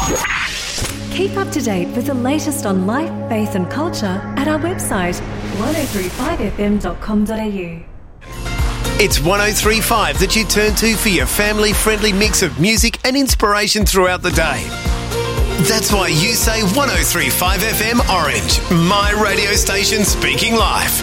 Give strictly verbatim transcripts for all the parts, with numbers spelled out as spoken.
Keep up to date with the latest on life, faith and culture at our website, ten thirty-five f m dot com dot a u. It's ten thirty-five that you turn to for your family-friendly mix of music and inspiration throughout the day. That's why you say ten thirty-five F M Orange, my radio station speaking live.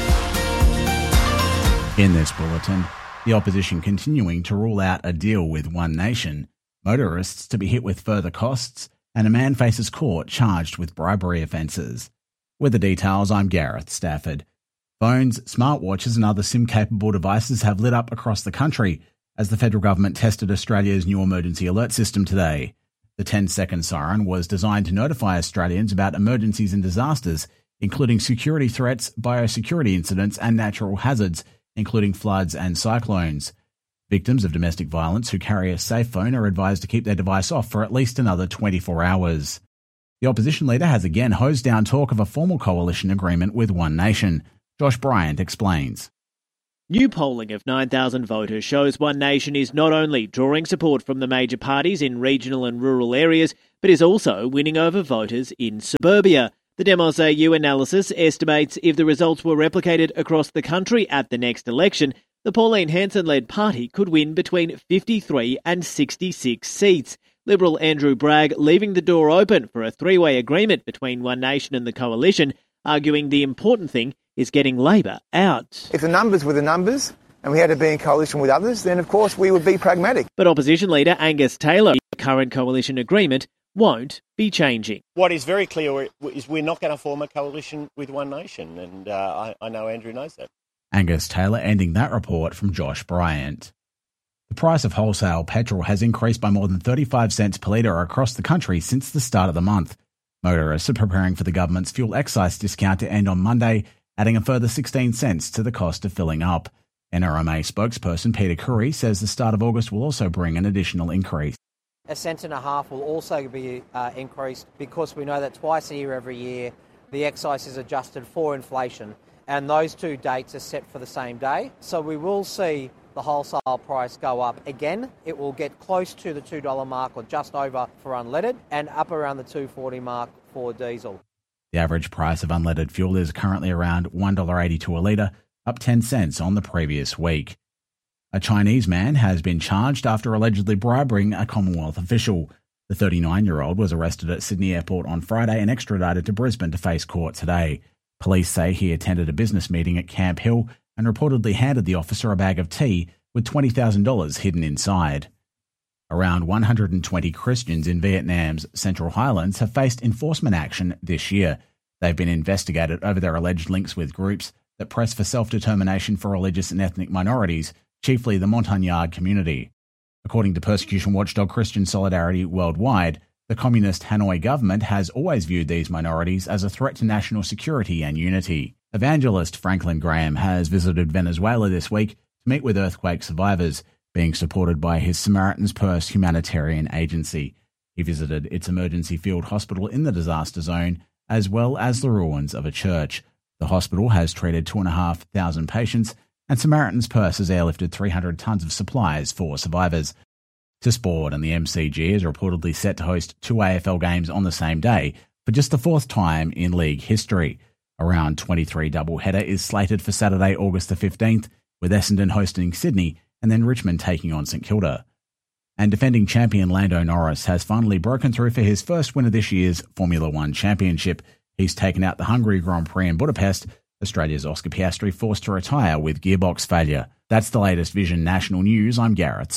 In this bulletin, the opposition continuing to rule out a deal with One Nation, motorists to be hit with further costs, and a man faces court charged with bribery offences. With the details, I'm Gareth Stafford. Phones, smartwatches and other SIM-capable devices have lit up across the country as the federal government tested Australia's new emergency alert system today. The ten-second siren was designed to notify Australians about emergencies and disasters, including security threats, biosecurity incidents and natural hazards, including floods and cyclones. Victims of domestic violence who carry a safe phone are advised to keep their device off for at least another twenty-four hours. The opposition leader has again hosed down talk of a formal coalition agreement with One Nation. Josh Bryant explains. New polling of nine thousand voters shows One Nation is not only drawing support from the major parties in regional and rural areas, but is also winning over voters in suburbia. The Demos A U analysis estimates if the results were replicated across the country at the next election, the Pauline Hanson-led party could win between fifty-three and sixty-six seats. Liberal Andrew Bragg leaving the door open for a three-way agreement between One Nation and the coalition, arguing the important thing is getting Labor out. If the numbers were the numbers and we had to be in coalition with others, then of course we would be pragmatic. But opposition leader Angus Taylor, the current coalition agreement won't be changing. What is very clear is we're not going to form a coalition with One Nation, and uh, I, I know Andrew knows that. Angus Taylor ending that report from Josh Bryant. The price of wholesale petrol has increased by more than thirty-five cents per litre across the country since the start of the month. Motorists are preparing for the government's fuel excise discount to end on Monday, adding a further sixteen cents to the cost of filling up. N R M A spokesperson Peter Curry says the start of August will also bring an additional increase. A cent and a half will also be uh, increased because we know that twice a year every year the excise is adjusted for inflation, and those two dates are set for the same day. So we will see the wholesale price go up again. It will get close to the two dollars mark or just over for unleaded and up around the two dollars forty mark for diesel. The average price of unleaded fuel is currently around one dollar eighty-two a litre, up ten cents on the previous week. A Chinese man has been charged after allegedly bribing a Commonwealth official. The thirty-nine-year-old was arrested at Sydney Airport on Friday and extradited to Brisbane to face court today. Police say he attended a business meeting at Camp Hill and reportedly handed the officer a bag of tea with twenty thousand dollars hidden inside. Around one hundred twenty Christians in Vietnam's Central Highlands have faced enforcement action this year. They've been investigated over their alleged links with groups that press for self-determination for religious and ethnic minorities, chiefly the Montagnard community. According to persecution watchdog Christian Solidarity Worldwide, the communist Hanoi government has always viewed these minorities as a threat to national security and unity. Evangelist Franklin Graham has visited Venezuela this week to meet with earthquake survivors, being supported by his Samaritan's Purse humanitarian agency. He visited its emergency field hospital in the disaster zone, as well as the ruins of a church. The hospital has treated two thousand five hundred patients, and Samaritan's Purse has airlifted three hundred tonnes of supplies for survivors. To sport, and the M C G is reportedly set to host two A F L games on the same day for just the fourth time in league history. A round twenty-three doubleheader is slated for Saturday, August the fifteenth, with Essendon hosting Sydney and then Richmond taking on St Kilda. And defending champion Lando Norris has finally broken through for his first win of this year's Formula One Championship. He's taken out the Hungary Grand Prix in Budapest. Australia's Oscar Piastri forced to retire with gearbox failure. That's the latest Vision National News. I'm Gareth